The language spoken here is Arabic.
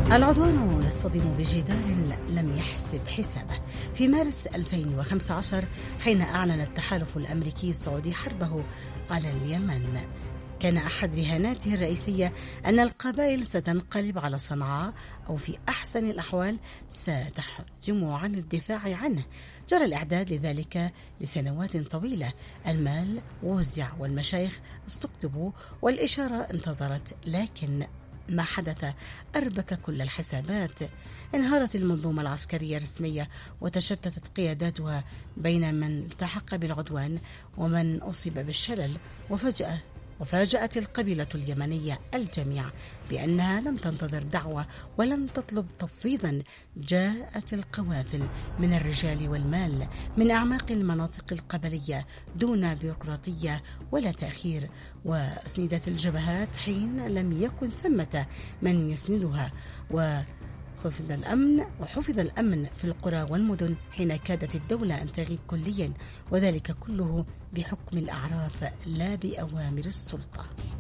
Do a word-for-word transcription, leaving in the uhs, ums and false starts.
العدوان يصطدم بجدار لم يحسب حسابه. في مارس ألفين وخمسة عشر حين أعلن التحالف الأمريكي السعودي حربه على اليمن، كان أحد رهاناته الرئيسية أن القبائل ستنقلب على صنعاء أو في أحسن الأحوال ستحجم عن الدفاع عنه. جرى الإعداد لذلك لسنوات طويلة، المال وزع والمشايخ استقطبوا والإشارة انتظرت، لكن ما حدث أربك كل الحسابات. انهارت المنظومة العسكرية الرسمية وتشتتت قياداتها بين من التحق بالعدوان ومن أصيب بالشلل، وفجأة وفاجأت القبيلة اليمنية الجميع بأنها لم تنتظر دعوة ولم تطلب تفويضا. جاءت القوافل من الرجال والمال من أعماق المناطق القبلية دون بيروقراطية ولا تأخير، وأسندت الجبهات حين لم يكن ثمة من يسندها، و حفظ الأمن وحفظ الأمن في القرى والمدن حين كادت الدولة أن تغيب كليا، وذلك كله بحكم الأعراف لا بأوامر السلطة.